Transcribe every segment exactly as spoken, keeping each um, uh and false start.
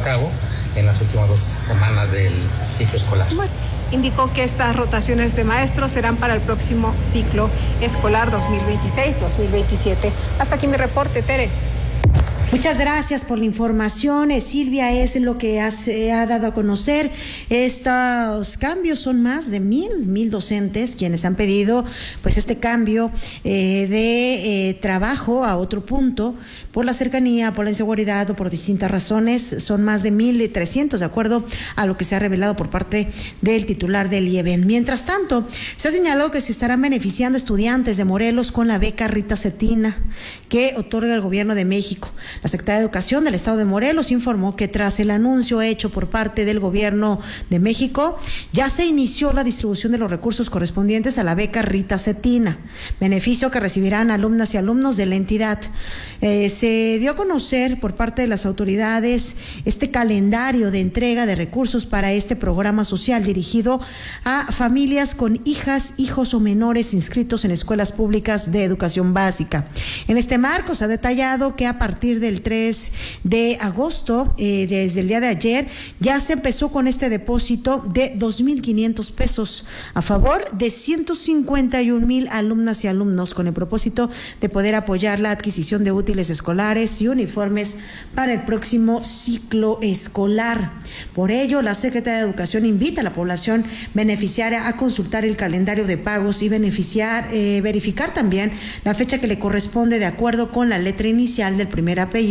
cabo en las últimas dos semanas del ciclo escolar. Indicó que estas rotaciones de maestros serán para el próximo ciclo escolar dos mil veintiséis dos mil veintisiete. Hasta aquí mi reporte, Tere. Muchas gracias por la información, eh, Silvia. Es lo que ha, se ha dado a conocer. Estos cambios son más de mil, mil docentes quienes han pedido pues este cambio eh, de eh, trabajo a otro punto por la cercanía, por la inseguridad o por distintas razones. Son más de mil trescientos, de acuerdo a lo que se ha revelado por parte del titular del I E B E. Mientras tanto, se ha señalado que se estarán beneficiando estudiantes de Morelos con la beca Rita Cetina que otorga el gobierno de México. La Secretaría de Educación del Estado de Morelos informó que tras el anuncio hecho por parte del Gobierno de México, ya se inició la distribución de los recursos correspondientes a la beca Rita Cetina, beneficio que recibirán alumnas y alumnos de la entidad. Eh, se dio a conocer por parte de las autoridades este calendario de entrega de recursos para este programa social dirigido a familias con hijas, hijos o menores inscritos en escuelas públicas de educación básica. En este marco se ha detallado que a partir del tres de agosto, eh, desde el día de ayer, ya se empezó con este depósito de dos mil quinientos pesos a favor de ciento cincuenta y un mil alumnas y alumnos, con el propósito de poder apoyar la adquisición de útiles escolares y uniformes para el próximo ciclo escolar. Por ello, la Secretaría de Educación invita a la población beneficiaria a consultar el calendario de pagos y beneficiar, eh, verificar también la fecha que le corresponde de acuerdo con la letra inicial del primer apellido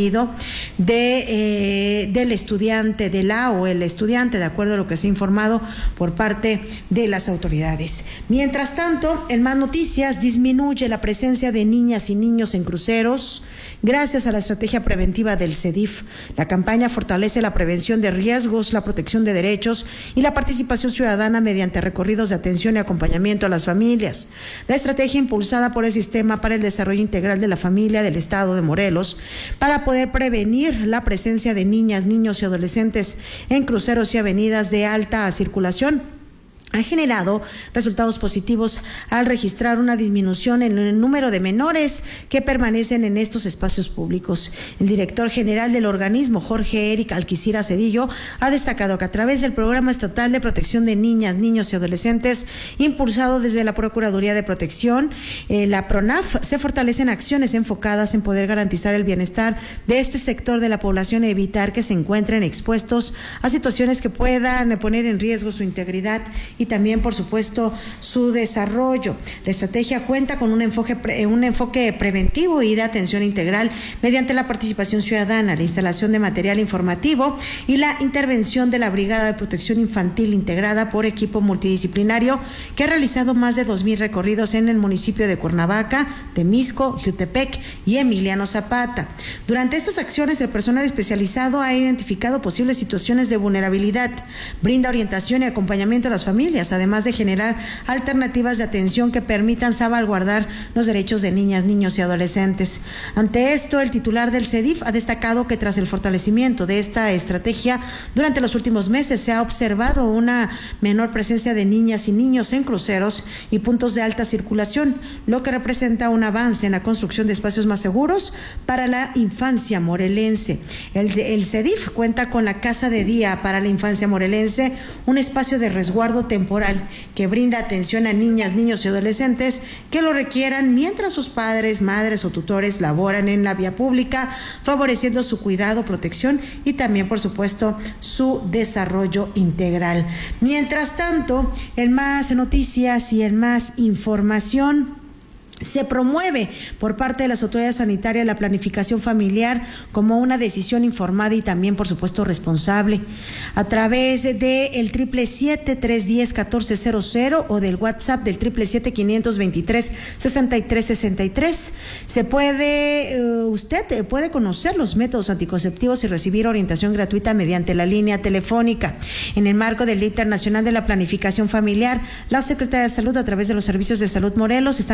de eh, del estudiante, de la o el estudiante, de acuerdo a lo que se ha informado por parte de las autoridades. Mientras tanto, en más noticias, disminuye la presencia de niñas y niños en cruceros gracias a la estrategia preventiva del CEDIF. La campaña fortalece la prevención de riesgos, la protección de derechos y la participación ciudadana mediante recorridos de atención y acompañamiento a las familias. La estrategia impulsada por el Sistema para el Desarrollo Integral de la Familia del Estado de Morelos para poder prevenir la presencia de niñas, niños y adolescentes en cruceros y avenidas de alta circulación ha generado resultados positivos al registrar una disminución en el número de menores que permanecen en estos espacios públicos. El director general del organismo, Jorge Eric Alquicira Cedillo, ha destacado que a través del Programa Estatal de Protección de Niñas, Niños y Adolescentes, impulsado desde la Procuraduría de Protección, eh, la PRONAF, se fortalecen acciones enfocadas en poder garantizar el bienestar de este sector de la población y evitar que se encuentren expuestos a situaciones que puedan poner en riesgo su integridad y también, por supuesto, su desarrollo. La estrategia cuenta con un enfoque, un enfoque preventivo y de atención integral mediante la participación ciudadana, la instalación de material informativo y la intervención de la Brigada de Protección Infantil integrada por equipo multidisciplinario que ha realizado más de dos mil recorridos en el municipio de Cuernavaca, Temisco, Jutepec y Emiliano Zapata. Durante estas acciones, el personal especializado ha identificado posibles situaciones de vulnerabilidad, brinda orientación y acompañamiento a las familias, además de generar alternativas de atención que permitan salvaguardar los derechos de niñas, niños y adolescentes. Ante esto, el titular del CEDIF ha destacado que tras el fortalecimiento de esta estrategia, durante los últimos meses se ha observado una menor presencia de niñas y niños en cruceros y puntos de alta circulación, lo que representa un avance en la construcción de espacios más seguros para la infancia morelense. El, el CEDIF cuenta con la Casa de Día para la Infancia Morelense, un espacio de resguardo temporal que brinda atención a niñas, niños y adolescentes que lo requieran mientras sus padres, madres o tutores laboran en la vía pública, favoreciendo su cuidado, protección y también, por supuesto, su desarrollo integral. Mientras tanto, en más noticias y en más información, se promueve por parte de las autoridades sanitarias la planificación familiar como una decisión informada y también, por supuesto, responsable. A través de el triple siete, tres diez, catorce cero cero o del WhatsApp del triple siete, quinientos veintitrés, sesenta y tres sesenta y tres, se puede, uh, usted puede conocer los métodos anticonceptivos y recibir orientación gratuita mediante la línea telefónica. En el marco del Día Internacional de la Planificación Familiar, la Secretaría de Salud, a través de los Servicios de Salud Morelos, están exhortando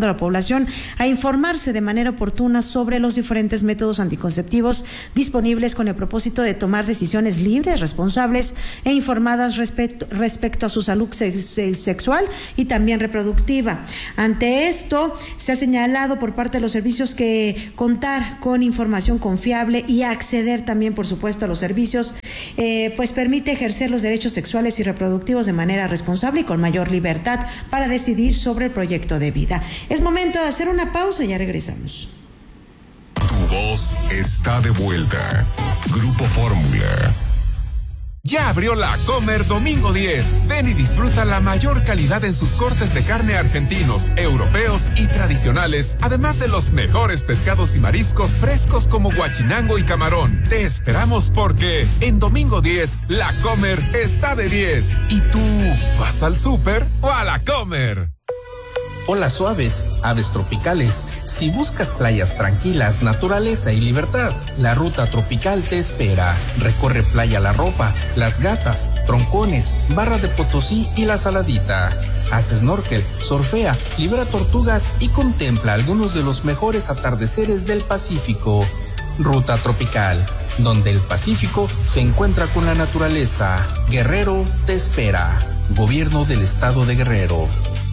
invitando a la población a informarse de manera oportuna sobre los diferentes métodos anticonceptivos disponibles con el propósito de tomar decisiones libres, responsables e informadas respecto, respecto a su salud sex, sexual y también reproductiva. Ante esto, se ha señalado por parte de los servicios que contar con información confiable y acceder también, por supuesto, a los servicios, eh, pues permite ejercer los derechos sexuales y reproductivos de manera responsable y con mayor libertad para decidir sobre el proyecto de vida. Es momento de hacer una pausa y ya regresamos. Tu voz está de vuelta. Grupo Fórmula. Ya abrió la Comer Domingo diez. Ven y disfruta la mayor calidad en sus cortes de carne argentinos, europeos y tradicionales, además de los mejores pescados y mariscos frescos como guachinango y camarón. Te esperamos porque en Domingo diez, la Comer está de diez. ¿Y tú vas al súper o a la Comer? Olas suaves, aves tropicales. Si buscas playas tranquilas, naturaleza y libertad, la ruta tropical te espera. Recorre Playa La Ropa, Las Gatas, Troncones, Barra de Potosí y La Saladita. Haz snorkel, surfea, libera tortugas y contempla algunos de los mejores atardeceres del Pacífico. Ruta tropical, donde el Pacífico se encuentra con la naturaleza. Guerrero te espera. Gobierno del Estado de Guerrero.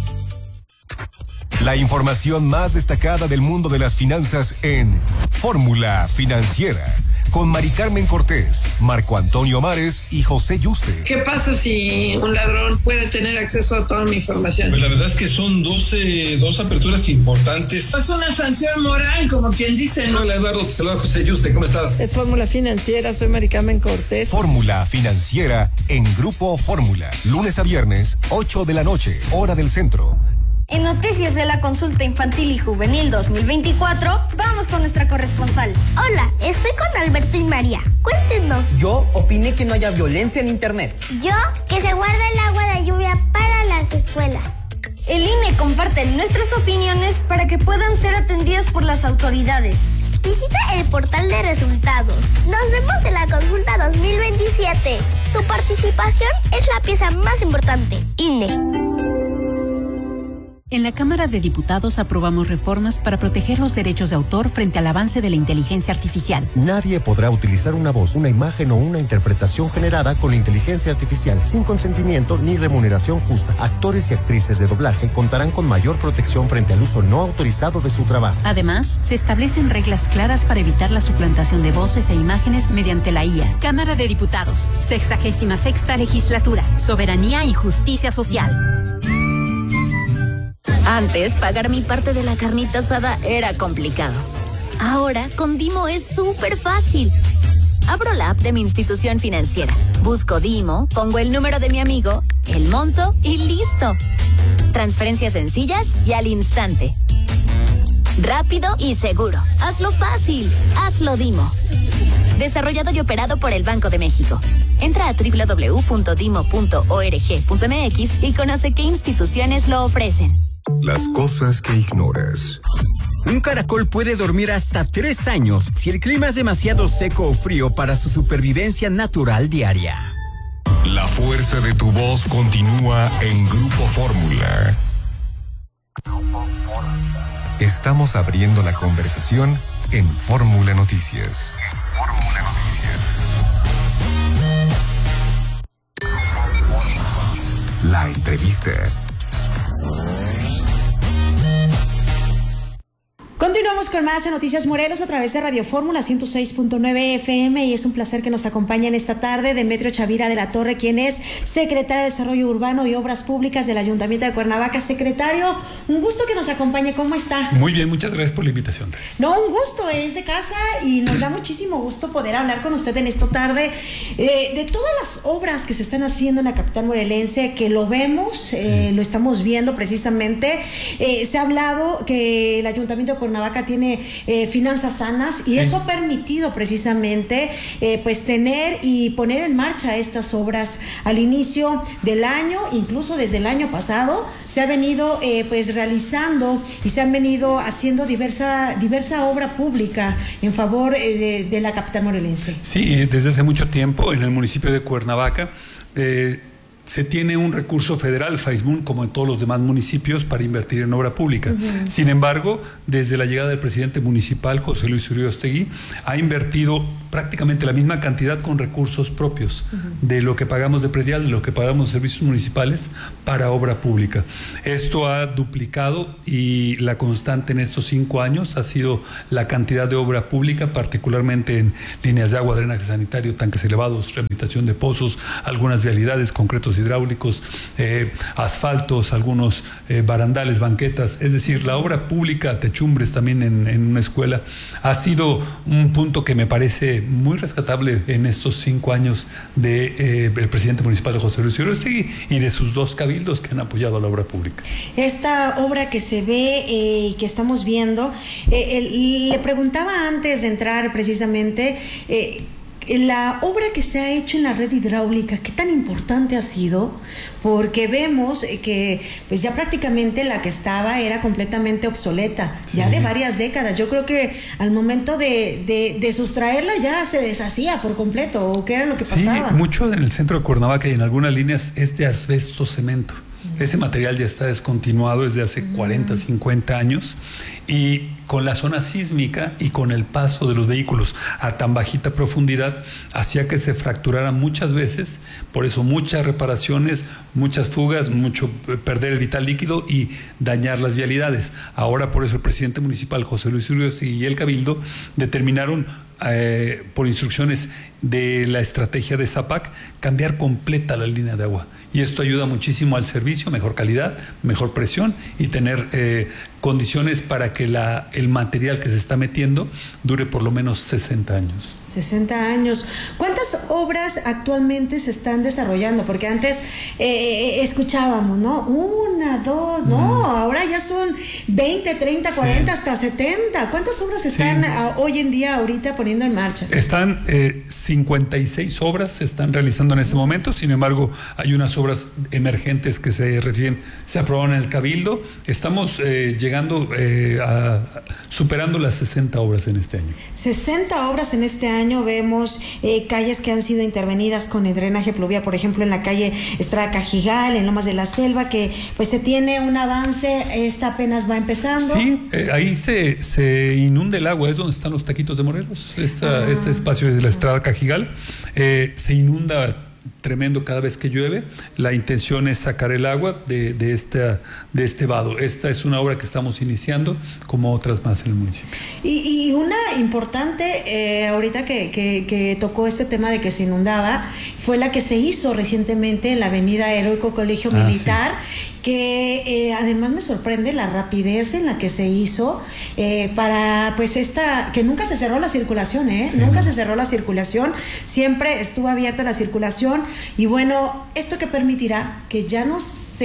La información más destacada del mundo de las finanzas en Fórmula Financiera, con Mari Carmen Cortés, Marco Antonio Mares y José Yuste. ¿Qué pasa si un ladrón puede tener acceso a toda mi información? Pues la verdad es que son doce, dos aperturas importantes. Es una sanción moral, como quien dice, ¿no? Hola Eduardo, te saluda José Yuste, ¿cómo estás? Es Fórmula Financiera, soy Mari Carmen Cortés. Fórmula Financiera en Grupo Fórmula, lunes a viernes, ocho de la noche, hora del centro. En noticias de la consulta infantil y juvenil dos mil veinticuatro, vamos con nuestra corresponsal. Hola, estoy con Alberto y María. Cuéntenos. Yo opiné que no haya violencia en internet. Yo, que se guarde el agua de lluvia para las escuelas. El I N E comparte nuestras opiniones para que puedan ser atendidas por las autoridades. Visita el portal de resultados. Nos vemos en la consulta dos mil veintisiete. Tu participación es la pieza más importante. I N E. En la Cámara de Diputados aprobamos reformas para proteger los derechos de autor frente al avance de la inteligencia artificial. Nadie podrá utilizar una voz, una imagen o una interpretación generada con la inteligencia artificial sin consentimiento ni remuneración justa. Actores y actrices de doblaje contarán con mayor protección frente al uso no autorizado de su trabajo. Además, se establecen reglas claras para evitar la suplantación de voces e imágenes mediante la I A. Cámara de Diputados, sexagésima sexta legislatura, soberanía y justicia social. Antes, pagar mi parte de la carnita asada era complicado. Ahora, con Dimo es súper fácil. Abro la app de mi institución financiera, busco Dimo, pongo el número de mi amigo, el monto y listo. Transferencias sencillas y al instante. Rápido y seguro. Hazlo fácil. Hazlo Dimo. Desarrollado y operado por el Banco de México. Entra a doble u doble u doble u punto dimo punto org punto m x y conoce qué instituciones lo ofrecen. Las cosas que ignoras. Un caracol puede dormir hasta tres años si el clima es demasiado seco o frío para su supervivencia natural diaria. La fuerza de tu voz continúa en Grupo Fórmula. Estamos abriendo la conversación en Fórmula Noticias. Fórmula Noticias. La entrevista. Continuamos con más de Noticias Morelos a través de Radio Fórmula ciento seis punto nueve F M y es un placer que nos acompañen esta tarde Demetrio Chavira de la Torre, quien es secretario de Desarrollo Urbano y Obras Públicas del Ayuntamiento de Cuernavaca. Secretario, un gusto que nos acompañe. ¿Cómo está? Muy bien, muchas gracias por la invitación. No, un gusto, es de casa y nos da muchísimo gusto poder hablar con usted en esta tarde eh, de todas las obras que se están haciendo en la capital morelense, que lo vemos, eh, sí. lo estamos viendo precisamente. Eh, se ha hablado que el Ayuntamiento de Cuernavaca tiene eh, finanzas sanas y sí. eso ha permitido precisamente eh, pues tener y poner en marcha estas obras al inicio del año, incluso desde el año pasado se ha venido eh, pues realizando y se han venido haciendo diversa diversa obra pública en favor eh, de, de la capital morelense. Sí, desde hace mucho tiempo en el municipio de Cuernavaca eh, se tiene un recurso federal, FAISMUN, como en todos los demás municipios, para invertir en obra pública. Uh-huh. Sin embargo, desde la llegada del presidente municipal, José Luis Uriostegui, ha invertido prácticamente la misma cantidad con recursos propios, uh-huh, de lo que pagamos de predial, de lo que pagamos de servicios municipales para obra pública. Esto ha duplicado, y la constante en estos cinco años ha sido la cantidad de obra pública, particularmente en líneas de agua, drenaje sanitario, tanques elevados, rehabilitación de pozos, algunas vialidades, concretos hidráulicos, eh, asfaltos, algunos eh, barandales, banquetas. Es decir, la obra pública, techumbres también en, en una escuela, ha sido un punto que me parece muy rescatable en estos cinco años del de, eh, presidente municipal José Luis Uriostegui y de sus dos cabildos que han apoyado a la obra pública. Esta obra que se ve y eh, que estamos viendo, eh, el, le preguntaba antes de entrar precisamente, eh, la obra que se ha hecho en la red hidráulica, ¿qué tan importante ha sido? Porque vemos que pues ya prácticamente la que estaba era completamente obsoleta, sí, ya de varias décadas. Yo creo que al momento de, de, de sustraerla ya se deshacía por completo, ¿o qué era lo que pasaba? Sí, mucho en el centro de Cuernavaca y en algunas líneas es de asbesto cemento. Ese material ya está descontinuado desde hace cuarenta, cincuenta años, y con la zona sísmica y con el paso de los vehículos a tan bajita profundidad hacía que se fracturara muchas veces, por eso muchas reparaciones, muchas fugas, mucho perder el vital líquido y dañar las vialidades. Ahora por eso el presidente municipal José Luis Uriostegui y el cabildo determinaron, eh, por instrucciones de la estrategia de ZAPAC, cambiar completa la línea de agua. Y esto ayuda muchísimo al servicio, mejor calidad, mejor presión y tener eh, condiciones para que la, el material que se está metiendo dure por lo menos sesenta años. sesenta años. ¿Cuántas obras actualmente se están desarrollando? Porque antes eh, escuchábamos, ¿no? Una, dos, no, mm. ahora ya son veinte, treinta, cuarenta, sí, hasta setenta. ¿Cuántas obras están sí. a, hoy en día ahorita poniendo en marcha? Están eh, cincuenta y seis obras se están realizando en este momento. Sin embargo, hay unas obras emergentes que se recién se aprobaron en el cabildo. Estamos eh, llegando eh, a, a superando las sesenta obras en este año. sesenta obras en este año. Vemos eh, calles que han sido intervenidas con el drenaje pluvial, por ejemplo en la calle Estrada Cajigal, en Lomas de la Selva, que pues se tiene un avance. Esta apenas va empezando. Sí, eh, ahí se, se inunda el agua, es donde están los taquitos de Morelos. Esta, ah. Este espacio de la Estrada Cajigal eh, se inunda tremendo cada vez que llueve. La intención es sacar el agua de, de, esta, de este vado. Esta es una obra que estamos iniciando, como otras más en el municipio. Y, y una importante, eh, ahorita que, que, que tocó este tema de que se inundaba, fue la que se hizo recientemente en la avenida Heroico Colegio ah, Militar, sí. que eh, además me sorprende la rapidez en la que se hizo eh, para pues esta, que nunca se cerró la circulación, ¿eh? Sí. Nunca se cerró la circulación, siempre estuvo abierta la circulación. Y bueno, esto que permitirá que ya no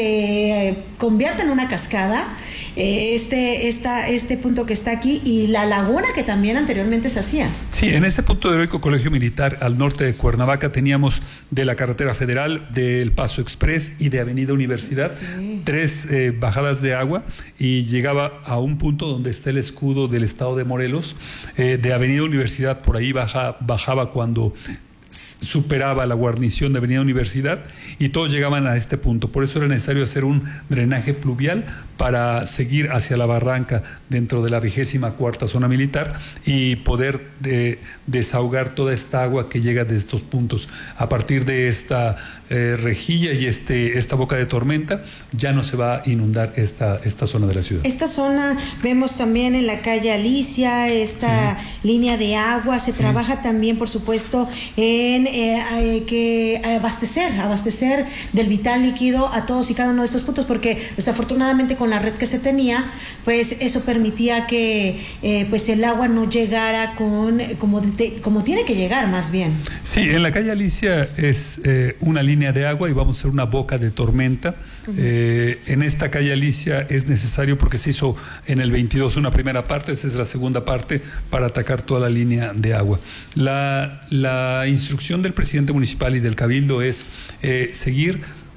se convierta en una cascada, eh, este, esta, este punto que está aquí y la laguna que también anteriormente se hacía. Sí, en este punto de Heroico Colegio Militar, al norte de Cuernavaca, teníamos de la carretera federal, del Paso Express y de Avenida Universidad, sí. tres eh, bajadas de agua, y llegaba a un punto donde está el escudo del estado de Morelos. Eh, de Avenida Universidad, por ahí baja, bajaba cuando superaba la guarnición de Avenida Universidad, y todos llegaban a este punto. Por eso era necesario hacer un drenaje pluvial para seguir hacia la barranca dentro de la vigésima cuarta zona militar y poder de, desahogar toda esta agua que llega de estos puntos. A partir de esta eh, rejilla y este, esta boca de tormenta ya no se va a inundar esta, esta zona de la ciudad. Esta zona vemos también en la calle Alicia, esta sí. línea de agua, se sí. trabaja también, por supuesto, en eh, hay que abastecer, abastecer del vital líquido a todos y cada uno de estos puntos, porque desafortunadamente con la red que se tenía, pues eso permitía que eh, pues el agua no llegara con como, de, como tiene que llegar, más bien. Sí, en la calle Alicia es eh, una línea de agua y vamos a hacer una boca de tormenta. Uh-huh. Eh, en esta calle Alicia es necesario, porque se hizo en el veintidós una primera parte, esa es la segunda parte para atacar toda la línea de agua. La, la instrucción del presidente municipal y del cabildo es eh, seguir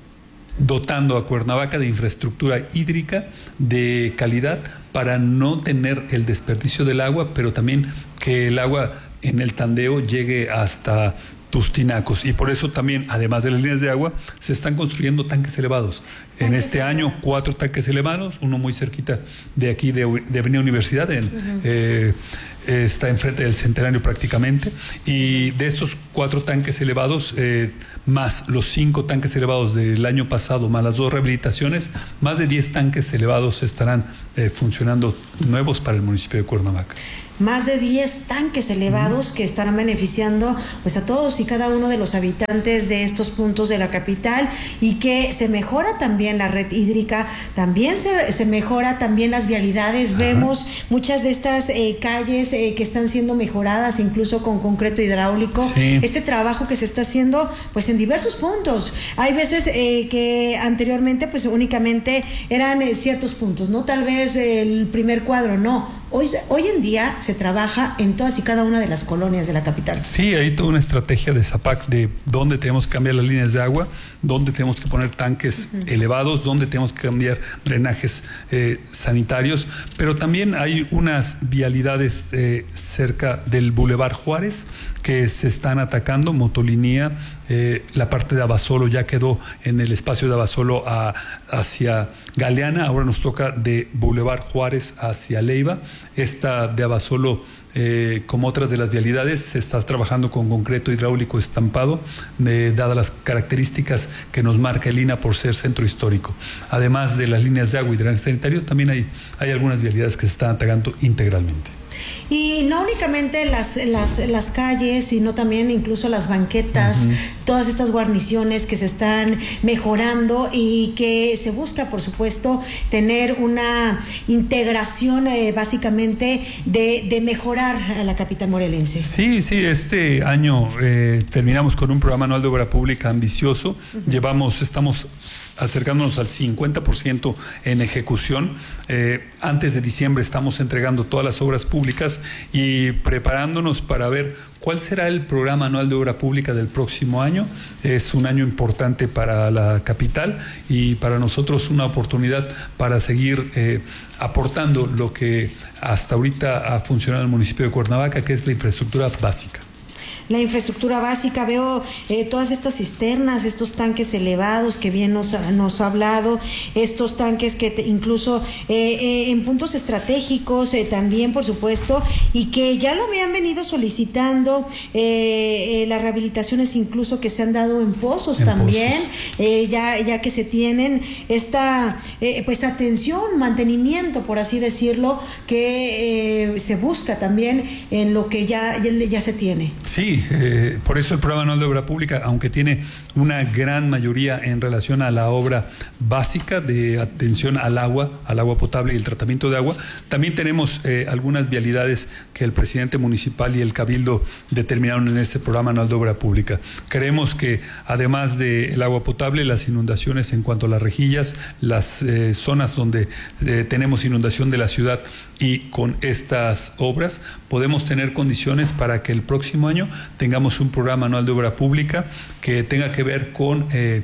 dotando a Cuernavaca de infraestructura hídrica de calidad para no tener el desperdicio del agua, pero también que el agua en el tandeo llegue hasta tus tinacos. Y por eso también, además de las líneas de agua, se están construyendo tanques elevados. En este año, cuatro tanques elevados, uno muy cerquita de aquí, de, de Avenida Universidad, en, uh-huh. eh, está enfrente del Centenario prácticamente, y de estos cuatro tanques elevados, eh, más los cinco tanques elevados del año pasado, más las dos rehabilitaciones, más de diez tanques elevados estarán eh, funcionando nuevos para el municipio de Cuernavaca. Más de diez tanques elevados que estarán beneficiando pues a todos y cada uno de los habitantes de estos puntos de la capital, y que se mejora también la red hídrica, también se, se mejora también las vialidades. Ajá. Vemos muchas de estas eh, calles eh, que están siendo mejoradas incluso con concreto hidráulico. Sí. Este trabajo que se está haciendo pues en diversos puntos. Hay veces eh, que anteriormente pues únicamente eran eh, ciertos puntos, no tal vez eh, el primer cuadro, no. Hoy, hoy en día se trabaja en todas y cada una de las colonias de la capital. Sí, hay toda una estrategia de ZAPAC de dónde tenemos que cambiar las líneas de agua, dónde tenemos que poner tanques uh-huh. elevados, dónde tenemos que cambiar drenajes eh, sanitarios, pero también hay unas vialidades eh, cerca del Boulevard Juárez que se están atacando, motolinía, eh, la parte de Abasolo ya quedó en el espacio de Abasolo a, hacia Galeana, ahora nos toca de Boulevard Juárez hacia Leiva. Esta de Abasolo, eh, como otras de las vialidades, se está trabajando con concreto hidráulico estampado, eh, dadas las características que nos marca el I N A por ser centro histórico. Además de las líneas de agua y drenaje sanitario, también hay, hay algunas vialidades que se están atacando integralmente. Y no únicamente las, las, las calles, sino también incluso las banquetas, uh-huh. todas estas guarniciones que se están mejorando y que se busca, por supuesto, tener una integración eh, básicamente de, de mejorar a la capital morelense. Sí, sí, este año eh, terminamos con un programa anual de obra pública ambicioso. Uh-huh. Llevamos, estamos acercándonos al cincuenta por ciento en ejecución. Eh, antes de diciembre estamos entregando todas las obras públicas y preparándonos para ver cuál será el programa anual de obra pública del próximo año. Es un año importante para la capital y para nosotros una oportunidad para seguir eh, aportando lo que hasta ahorita ha funcionado en el municipio de Cuernavaca, que es la infraestructura básica. La infraestructura básica, veo eh, todas estas cisternas, estos tanques elevados que bien nos, nos ha hablado, estos tanques que te, incluso eh, eh, en puntos estratégicos eh, también, por supuesto, y que ya lo habían venido solicitando, eh, eh, las rehabilitaciones incluso que se han dado en pozos en también, pozos. Eh, ya, ya que se tienen esta eh, pues atención, mantenimiento, por así decirlo, que eh, se busca también en lo que ya, ya, ya se tiene. Sí. Eh, por eso el programa anual de obra pública, aunque tiene una gran mayoría en relación a la obra básica de atención al agua, al agua potable y el tratamiento de agua, también tenemos eh, algunas vialidades que el presidente municipal y el cabildo determinaron en este programa anual de obra pública. Creemos que además del agua potable, las inundaciones en cuanto a las rejillas, las eh, zonas donde eh, tenemos inundación de la ciudad, y con estas obras podemos tener condiciones para que el próximo año tengamos un programa anual de obra pública que tenga que ver con eh,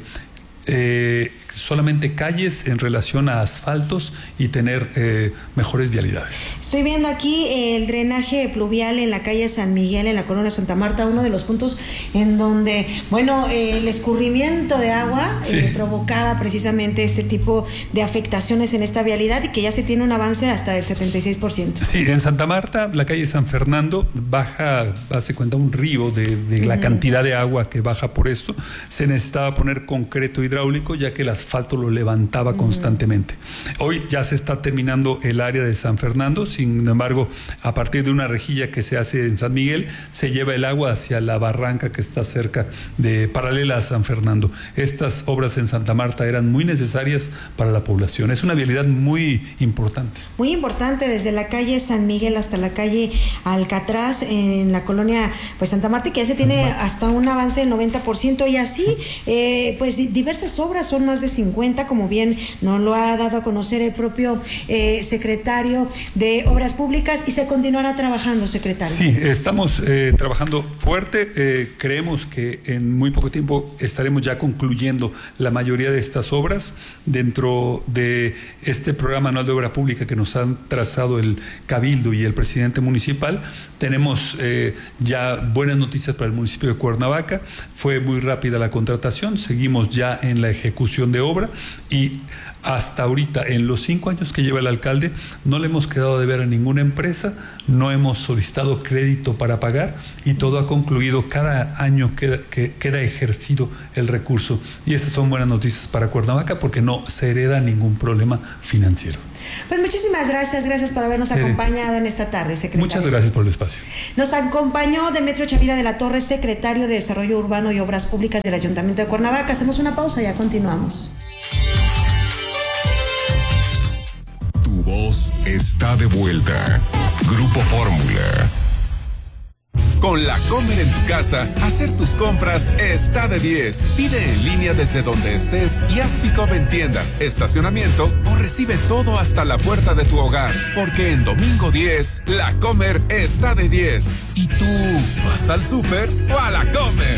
eh, solamente calles en relación a asfaltos y tener eh, mejores vialidades. Estoy viendo aquí el drenaje pluvial en la calle San Miguel, en la colonia Santa Marta, uno de los puntos en donde, bueno, eh, el escurrimiento de agua sí. eh, provocaba precisamente este tipo de afectaciones en esta vialidad y que ya se tiene un avance hasta del setenta y seis por ciento. Sí, en Santa Marta, la calle San Fernando, baja, hace cuenta, un río de, de la uh-huh. cantidad de agua que baja por esto. Se necesitaba poner concreto hidráulico, ya que el asfalto lo levantaba uh-huh. constantemente. Hoy ya se está terminando el área de San Fernando. Sin embargo, a partir de una rejilla que se hace en San Miguel, se lleva el agua hacia la barranca que está cerca de paralela a San Fernando. Estas obras en Santa Marta eran muy necesarias para la población. Es una vialidad muy importante. Muy importante, desde la calle San Miguel hasta la calle Alcatraz, en la colonia pues Santa Marta, que ya se tiene hasta un avance del noventa por ciento, y así eh, pues diversas obras, son más de cincuenta, como bien nos lo ha dado a conocer el propio eh, secretario de Obras Públicas, y se continuará trabajando, secretario. Sí, estamos eh, trabajando fuerte. Eh, creemos que en muy poco tiempo estaremos ya concluyendo la mayoría de estas obras dentro de este programa anual de obra pública que nos han trazado el Cabildo y el presidente municipal, Tenemos eh, ya buenas noticias para el municipio de Cuernavaca. Fue muy rápida la contratación, seguimos ya en la ejecución de obra y hasta ahorita, en los cinco años que lleva el alcalde, no le hemos quedado de ver a ninguna empresa, no hemos solicitado crédito para pagar y todo ha concluido, cada año queda, que, queda ejercido el recurso. Y esas son buenas noticias para Cuernavaca porque no se hereda ningún problema financiero. Pues muchísimas gracias, gracias por habernos acompañado en esta tarde, secretario. Muchas gracias por el espacio. Nos acompañó Demetrio Chavira de la Torre, secretario de Desarrollo Urbano y Obras Públicas del Ayuntamiento de Cuernavaca. Hacemos una pausa y ya continuamos. Tu voz está de vuelta. Grupo Fórmula. Con la Comer en tu casa, hacer tus compras está de diez. Pide en línea desde donde estés y haz pick-up en tienda, estacionamiento o recibe todo hasta la puerta de tu hogar. Porque en Domingo diez, la Comer está de diez. ¿Y tú vas al súper o a la Comer?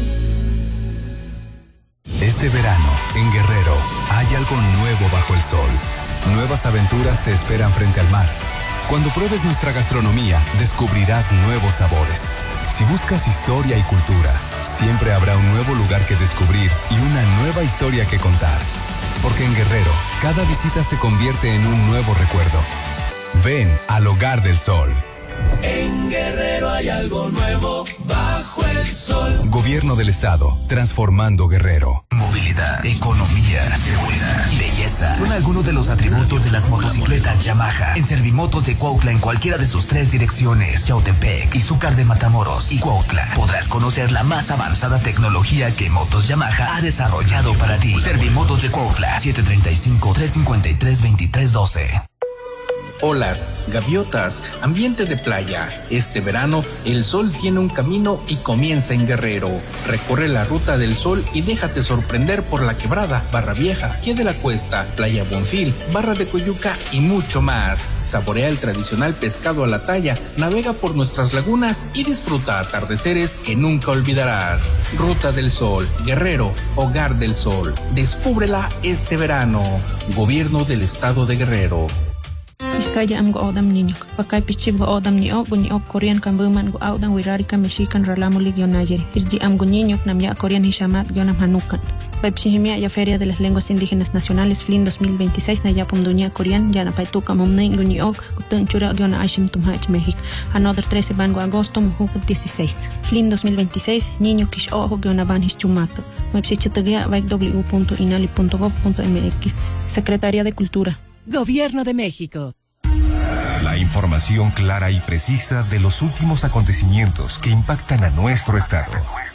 Este verano, en Guerrero, hay algo nuevo bajo el sol. Nuevas aventuras te esperan frente al mar. Cuando pruebes nuestra gastronomía, descubrirás nuevos sabores. Si buscas historia y cultura, siempre habrá un nuevo lugar que descubrir y una nueva historia que contar. Porque en Guerrero, cada visita se convierte en un nuevo recuerdo. Ven al Hogar del Sol. En Guerrero hay algo nuevo bajo el sol. Gobierno del Estado, transformando Guerrero. Movilidad, economía, seguridad, belleza. Son algunos de los atributos de las motocicletas Yamaha. En Servimotos de Cuautla, en cualquiera de sus tres direcciones, Yautepec, Izúcar de Matamoros y Cuautla, podrás conocer la más avanzada tecnología que Motos Yamaha ha desarrollado para ti. Servimotos de Cuautla, siete tres cinco, tres cinco tres, dos tres uno dos. Olas, gaviotas, ambiente de playa. Este verano, el sol tiene un camino y comienza en Guerrero. Recorre la ruta del sol y déjate sorprender por La Quebrada, Barra Vieja, Pie de la Cuesta, Playa Bonfil, Barra de Coyuca y mucho más. Saborea el tradicional pescado a la talla, navega por nuestras lagunas y disfruta atardeceres que nunca olvidarás. Ruta del Sol, Guerrero, Hogar del Sol. Descúbrela este verano. Gobierno del Estado de Guerrero. Iskaya am go odam niño, pakay pichib go odam ni o ni o Korean kan buman go odam wirari kan mexican ralamu ligio nayeri. Irji am go niño nam ya Korean hishamat gionam hanukan. Paipsihimia ya Feria de las Lenguas Indígenas Nacionales F L I N dos mil veintiséis na ya pomduña Korean ya na paituka momnei go ni o kutun chura giona aishim tumhach México. Another trece van go agosto mujuk dieciséis. F L I N dos mil veintiséis niño kish ojo giona van hischumato. Website vaik w punto inali punto gov punto m x. Secretaría de Cultura. Gobierno de México. La información clara y precisa de los últimos acontecimientos que impactan a nuestro estado.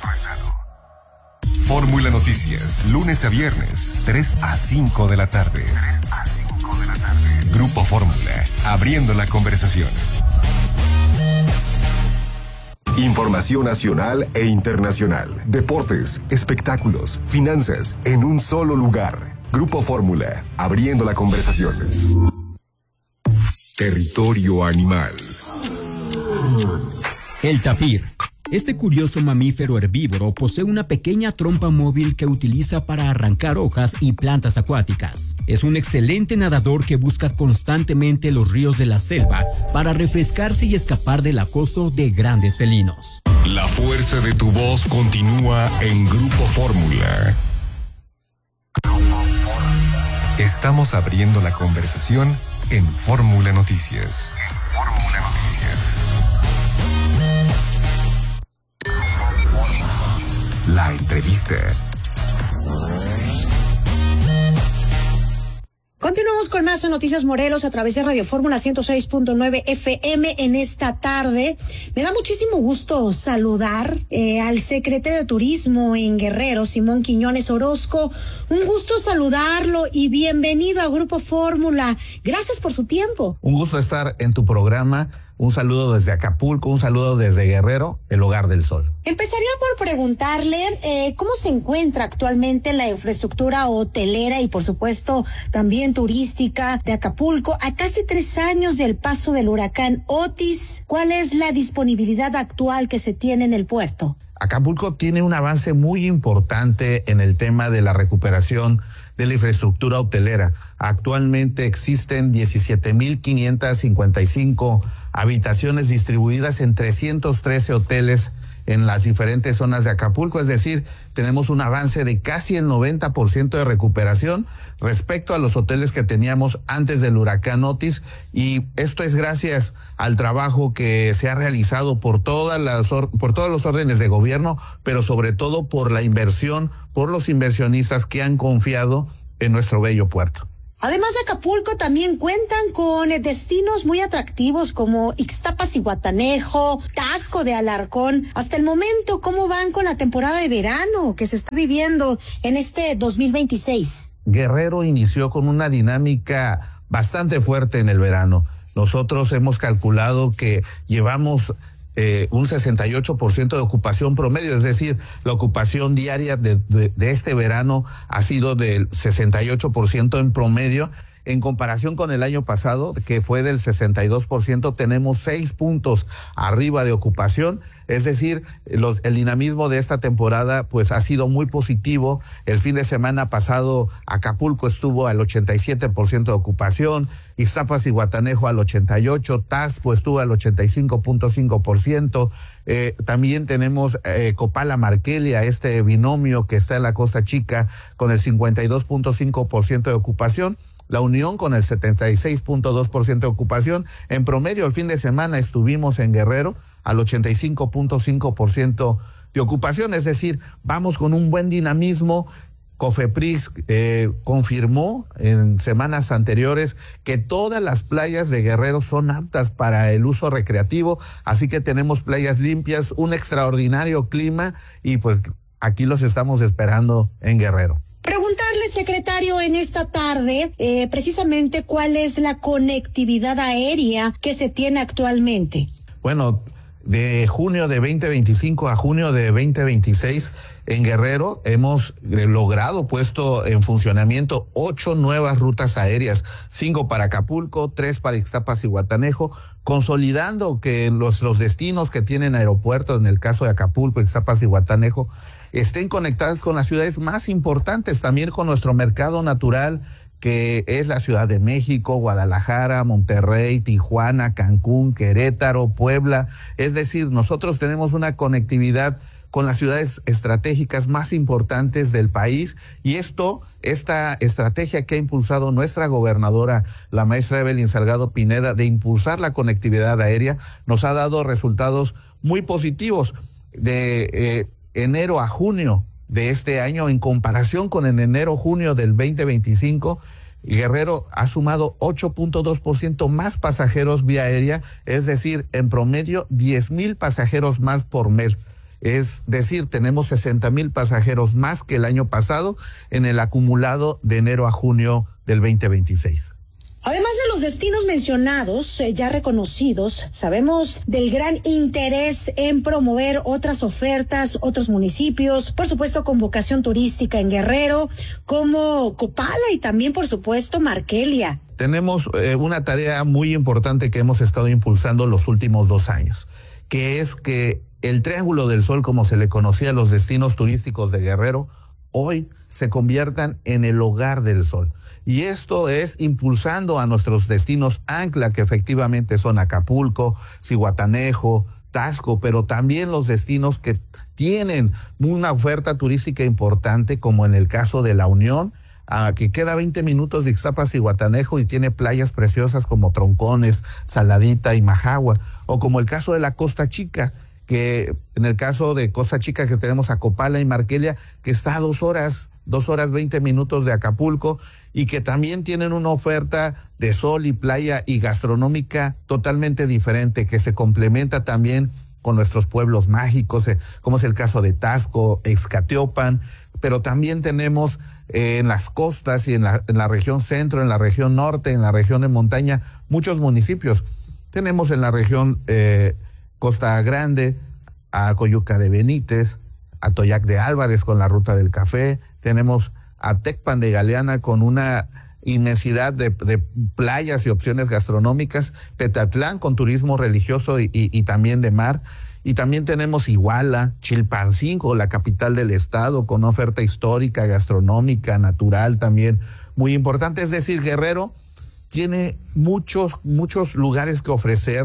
Fórmula Noticias, lunes a viernes, tres a cinco de la tarde. Grupo Fórmula, abriendo la conversación. Información nacional e internacional, deportes, espectáculos, finanzas, en un solo lugar. Grupo Fórmula, abriendo la conversación. Territorio animal. El tapir. Este curioso mamífero herbívoro posee una pequeña trompa móvil que utiliza para arrancar hojas y plantas acuáticas. Es un excelente nadador que busca constantemente los ríos de la selva para refrescarse y escapar del acoso de grandes felinos. La fuerza de tu voz continúa en Grupo Fórmula. Estamos abriendo la conversación en Fórmula Noticias. Fórmula Noticias. La entrevista. Continuamos con más en Noticias Morelos a través de Radio Fórmula ciento seis punto nueve F M en esta tarde. Me da muchísimo gusto saludar eh, al secretario de Turismo en Guerrero, Simón Quiñones Orozco. Un gusto saludarlo y bienvenido a Grupo Fórmula. Gracias por su tiempo. Un gusto estar en tu programa. Un saludo desde Acapulco, un saludo desde Guerrero, el Hogar del Sol. Empezaría por preguntarle eh, cómo se encuentra actualmente la infraestructura hotelera y por supuesto también turística de Acapulco a casi tres años del paso del huracán Otis. ¿Cuál es la disponibilidad actual que se tiene en el puerto? Acapulco tiene un avance muy importante en el tema de la recuperación de la infraestructura hotelera. Actualmente existen diecisiete mil quinientas cincuenta y cinco habitaciones distribuidas en trescientos trece hoteles en las diferentes zonas de Acapulco, es decir, tenemos un avance de casi el noventa por ciento de recuperación respecto a los hoteles que teníamos antes del huracán Otis, y esto es gracias al trabajo que se ha realizado por todas las por todos los órdenes de gobierno, pero sobre todo por la inversión, por los inversionistas que han confiado en nuestro bello puerto. Además de Acapulco, también cuentan con destinos muy atractivos como Ixtapas y Guatanejo, Taxco de Alarcón. Hasta el momento, ¿cómo van con la temporada de verano que se está viviendo en este dos mil veintiséis? Guerrero inició con una dinámica bastante fuerte en el verano. Nosotros hemos calculado que llevamos Eh, un sesenta y ocho por ciento de ocupación promedio, es decir, la ocupación diaria de, de, de este verano ha sido del sesenta y ocho por ciento en promedio. En comparación con el año pasado, que fue del sesenta y dos por ciento, tenemos seis puntos arriba de ocupación, es decir, los, el dinamismo de esta temporada pues ha sido muy positivo. El fin de semana pasado Acapulco estuvo al ochenta y siete por ciento de ocupación, Ixtapas y Guatanejo al ochenta y ocho por ciento, Taxco estuvo al ochenta y cinco punto cinco por ciento, eh, también tenemos eh, Copala Marquelia, este binomio que está en la Costa Chica con el cincuenta y dos punto cinco por ciento de ocupación, La Unión con el setenta y seis punto dos por ciento de ocupación. En promedio, el fin de semana estuvimos en Guerrero al ochenta y cinco punto cinco por ciento de ocupación, es decir, vamos con un buen dinamismo. COFEPRIS eh, confirmó en semanas anteriores que todas las playas de Guerrero son aptas para el uso recreativo, así que tenemos playas limpias, un extraordinario clima, y pues aquí los estamos esperando en Guerrero. Preguntarle, secretario, en esta tarde, eh, precisamente cuál es la conectividad aérea que se tiene actualmente. Bueno, de junio de veinte veinticinco a junio de veinte veintiséis, en Guerrero hemos logrado puesto en funcionamiento ocho nuevas rutas aéreas, cinco para Acapulco, tres para Ixtapas y Guatanejo, consolidando que los, los destinos que tienen aeropuertos, en el caso de Acapulco, Ixtapas y Guatanejo, estén conectadas con las ciudades más importantes, también con nuestro mercado natural, que es la Ciudad de México, Guadalajara, Monterrey, Tijuana, Cancún, Querétaro, Puebla. Es decir, nosotros tenemos una conectividad con las ciudades estratégicas más importantes del país, y esto, esta estrategia que ha impulsado nuestra gobernadora, la maestra Evelyn Salgado Pineda, de impulsar la conectividad aérea, nos ha dado resultados muy positivos. De eh, enero a junio de este año, en comparación con el enero-junio del veinte veinticinco, Guerrero ha sumado ocho punto dos por ciento más pasajeros vía aérea, es decir, en promedio diez mil pasajeros más por mes. Es decir, tenemos sesenta mil pasajeros más que el año pasado en el acumulado de enero a junio del veinte veintiséis. Además de los destinos mencionados, eh, ya reconocidos, sabemos del gran interés en promover otras ofertas, otros municipios, por supuesto con vocación turística en Guerrero, como Copala y también, por supuesto, Marquelia. Tenemos eh, una tarea muy importante que hemos estado impulsando los últimos dos años, que es que el Triángulo del Sol, como se le conocía a los destinos turísticos de Guerrero, hoy se conviertan en el hogar del sol. Y esto es impulsando a nuestros destinos ancla, que efectivamente son Acapulco, Zihuatanejo, Taxco, pero también los destinos que tienen una oferta turística importante, como en el caso de La Unión, uh, que queda veinte minutos de Ixtapas y Guatanejo y tiene playas preciosas como Troncones, Saladita y Majagua, o como el caso de la Costa Chica, que en el caso de Costa Chica que tenemos a Copala y Marquelia, que está a dos horas, dos horas veinte minutos de Acapulco, y que también tienen una oferta de sol y playa y gastronómica totalmente diferente, que se complementa también con nuestros pueblos mágicos, eh, como es el caso de Taxco, Ixcatiopan, pero también tenemos eh, en las costas y en la, en la región centro, en la región norte, en la región de montaña, muchos municipios. Tenemos en la región eh, Costa Grande, a Coyuca de Benítez, a Toyac de Álvarez con la Ruta del Café, tenemos a Tecpan de Galeana con una inmensidad de, de playas y opciones gastronómicas, Petatlán con turismo religioso y, y, y también de mar, y también tenemos Iguala, Chilpancingo, la capital del estado, con oferta histórica, gastronómica, natural también muy importante. Es decir, Guerrero tiene muchos, muchos lugares que ofrecer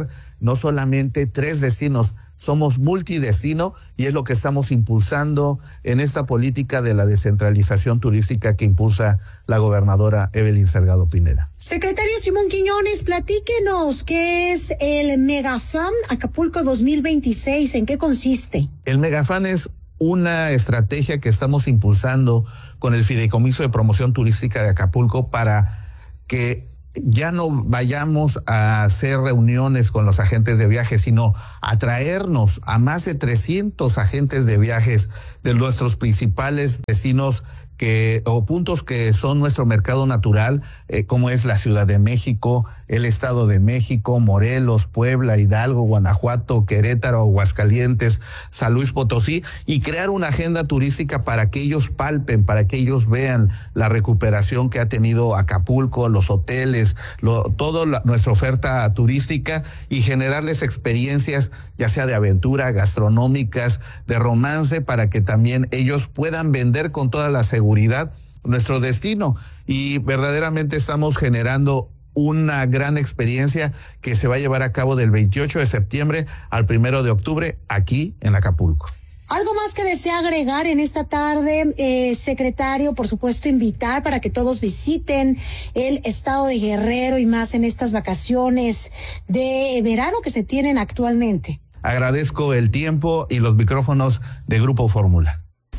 no solamente tres destinos, somos multidestino y es lo que estamos impulsando en esta política de la descentralización turística que impulsa la gobernadora Evelyn Salgado Pineda. Secretario Simón Quiñones, platíquenos qué es el Megafan Acapulco dos mil veintiséis, ¿en qué consiste? El Megafan es una estrategia que estamos impulsando con el Fideicomiso de Promoción Turística de Acapulco para que ya no vayamos a hacer reuniones con los agentes de viajes, sino atraernos a más de trescientos agentes de viajes de nuestros principales destinos que o puntos que son nuestro mercado natural, eh, como es la Ciudad de México, el Estado de México, Morelos, Puebla, Hidalgo, Guanajuato, Querétaro, Aguascalientes, San Luis Potosí, y crear una agenda turística para que ellos palpen, para que ellos vean la recuperación que ha tenido Acapulco, los hoteles, lo, toda la, nuestra oferta turística, y generarles experiencias ya sea de aventura, gastronómicas, de romance, para que también ellos puedan vender con toda la seguridad nuestro destino. Y verdaderamente estamos generando una gran experiencia que se va a llevar a cabo del veintiocho de septiembre al primero de octubre aquí en Acapulco. ¿Algo más que desea agregar en esta tarde, eh, secretario? Por supuesto, invitar para que todos visiten el estado de Guerrero y más en estas vacaciones de verano que se tienen actualmente. Agradezco el tiempo y los micrófonos de Grupo Fórmula.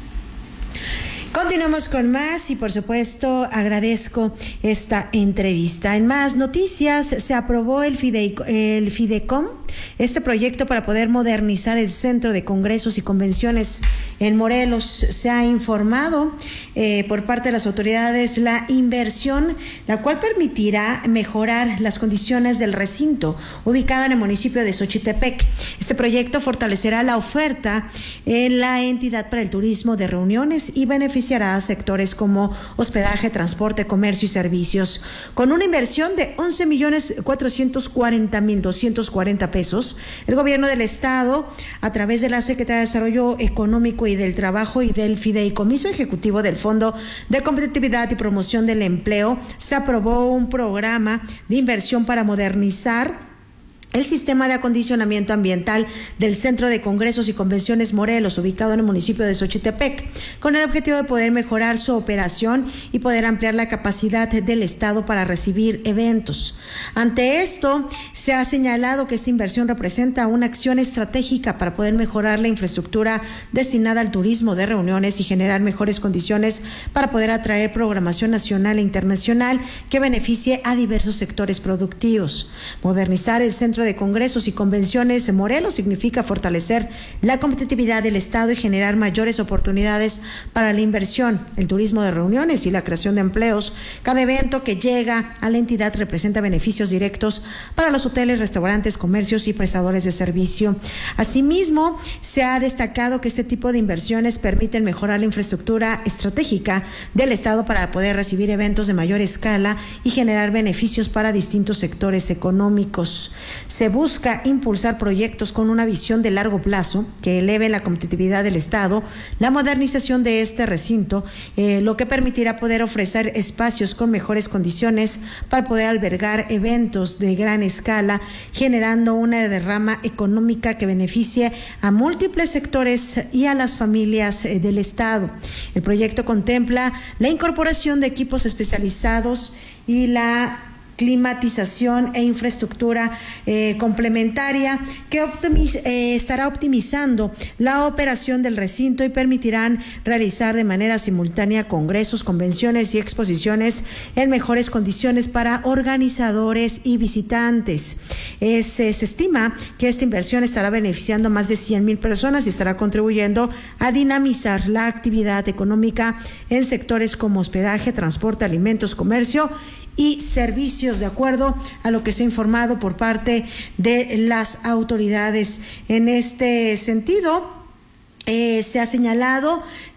Continuamos con más y por supuesto agradezco esta entrevista. En más noticias, se aprobó el, Fideic- el Fidecom, este proyecto para poder modernizar el Centro de Congresos y Convenciones en Morelos. Se ha informado eh, por parte de las autoridades la inversión, la cual permitirá mejorar las condiciones del recinto ubicado en el municipio de Xochitepec. Este proyecto fortalecerá la oferta en la entidad para el turismo de reuniones y beneficiará a sectores como hospedaje, transporte, comercio y servicios. Con una inversión de once millones cuatrocientos cuarenta mil doscientos cuarenta pesos, el gobierno del estado, a través de la Secretaría de Desarrollo Económico y del Trabajo y del Fideicomiso Ejecutivo del Fondo de Competitividad y Promoción del Empleo, se aprobó un programa de inversión para modernizar el sistema de acondicionamiento ambiental del Centro de Congresos y Convenciones Morelos, ubicado en el municipio de Xochitepec, con el objetivo de poder mejorar su operación y poder ampliar la capacidad del Estado para recibir eventos. Ante esto, se ha señalado que esta inversión representa una acción estratégica para poder mejorar la infraestructura destinada al turismo de reuniones y generar mejores condiciones para poder atraer programación nacional e internacional que beneficie a diversos sectores productivos. Modernizar el Centro de Congresos y Convenciones en Morelos significa fortalecer la competitividad del Estado y generar mayores oportunidades para la inversión, el turismo de reuniones y la creación de empleos. Cada evento que llega a la entidad representa beneficios directos para los hoteles, restaurantes, comercios y prestadores de servicio. Asimismo, se ha destacado que este tipo de inversiones permiten mejorar la infraestructura estratégica del Estado para poder recibir eventos de mayor escala y generar beneficios para distintos sectores económicos. Se busca impulsar proyectos con una visión de largo plazo que eleve la competitividad del Estado, la modernización de este recinto, eh, lo que permitirá poder ofrecer espacios con mejores condiciones para poder albergar eventos de gran escala, generando una derrama económica que beneficie a múltiples sectores y a las familias eh, del Estado. El proyecto contempla la incorporación de equipos especializados y la climatización e infraestructura eh, complementaria que optimiz, eh, estará optimizando la operación del recinto y permitirán realizar de manera simultánea congresos, convenciones y exposiciones en mejores condiciones para organizadores y visitantes. Es, se estima que esta inversión estará beneficiando a más de cien mil personas y estará contribuyendo a dinamizar la actividad económica en sectores como hospedaje, transporte, alimentos, comercio y servicios, de acuerdo a lo que se ha informado por parte de las autoridades. En este sentido, eh, se ha señalado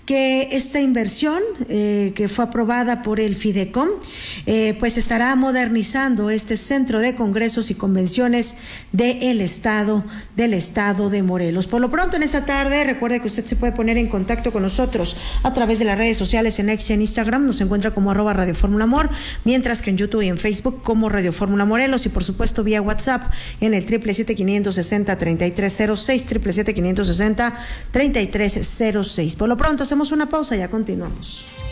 que esta inversión eh, que fue aprobada por el Fidecom, eh, pues estará modernizando este centro de congresos y convenciones del estado, del estado de Morelos. Por lo pronto en esta tarde, recuerde que usted se puede poner en contacto con nosotros a través de las redes sociales, en X y en Instagram, nos encuentra como arroba Radio Fórmula Amor, mientras que en YouTube y en Facebook como Radio Fórmula Morelos, y por supuesto vía WhatsApp en el triple siete quinientos sesenta treinta y tres cero seis, triple siete quinientos sesenta treinta y tres cero seis. Por lo pronto hacemos una pausa, ya continuamos.